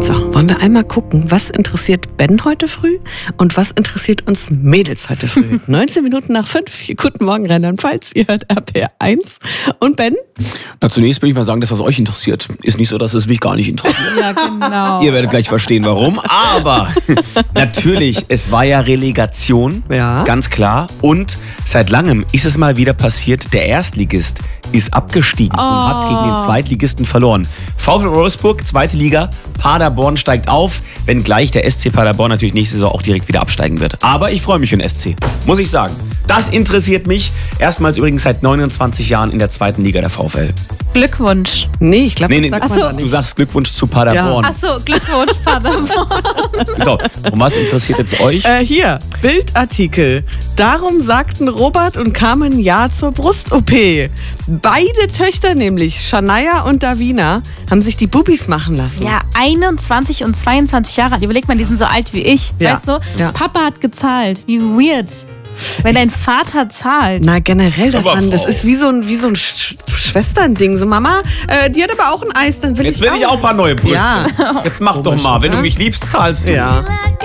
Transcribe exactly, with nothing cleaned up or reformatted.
So, wollen wir einmal gucken, was interessiert Ben heute früh und was interessiert uns Mädels heute früh? neunzehn Minuten nach fünf. Guten Morgen, Rheinland-Pfalz. Ihr hört R P R eins. Und Ben? Na, zunächst will ich mal sagen, das, was euch interessiert, ist nicht so, dass es mich gar nicht interessiert. Ja, genau. Ihr werdet gleich verstehen, warum. Aber natürlich, es war ja Relegation, Ja. ganz klar. Und seit langem ist es mal wieder passiert, der Erstligist ist abgestiegen und hat gegen den Zweitligisten verloren. VfL Wolfsburg, zweite Liga, Paderborn steigt auf, wenngleich der S C Paderborn natürlich nächste Saison auch direkt wieder absteigen wird. Aber ich freue mich für den S C, muss ich sagen. Das interessiert mich. Erstmals übrigens seit neunundzwanzig Jahren in der zweiten Liga der VfL. Glückwunsch. Nee, ich glaube, Nee, das nee, sagt Ach man so. da Du nicht. sagst Glückwunsch zu Paderborn. Achso, Glückwunsch, Paderborn. So, und was interessiert jetzt euch? Äh, hier, Bildartikel. Darum sagten Robert und Carmen Ja zur Brust-O P. Beide Töchter nämlich, Shania und Davina, haben sich die Bubis machen lassen. Ja, einundzwanzig und zweiundzwanzig Jahre alt. Überleg mal, die sind so alt wie ich. Ja. Weißt du? Ja. Papa hat gezahlt. Wie weird. Wenn dein Vater zahlt. Na, generell, das, Aber man, das Frau. ist wie so ein, wie so ein Sch Schwesternding. So, Mama, äh, die hat aber auch ein Eis, dann will Jetzt ich will ich auch ein paar neue Brüste. Ja. Jetzt mach doch mal, wenn du mich liebst, zahlst du. Ja.